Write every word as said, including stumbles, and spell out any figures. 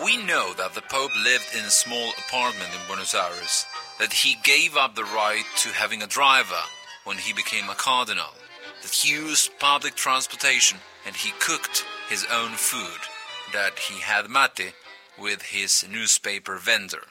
We know that the Pope lived in a small apartment in Buenos Aires, that he gave up the right to having a driver when he became a cardinal, that he used public transportation and he cooked his own food, that he had mate with his newspaper vendor.